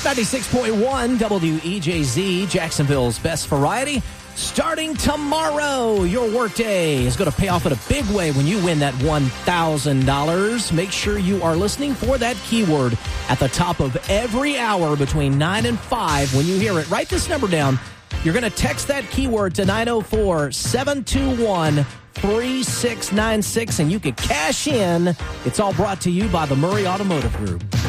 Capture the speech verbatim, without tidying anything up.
ninety-six point one W E J Z, Jacksonville's best variety. Starting tomorrow, your workday is going to pay off in a big way when you win that one thousand dollars. Make sure you are listening for that keyword at the top of every hour between nine and five. When you hear it, write this number down. You're going to text that keyword to nine oh four, seven two one, three six nine six, and you can cash in. It's all brought to you by the Murray Automotive Group.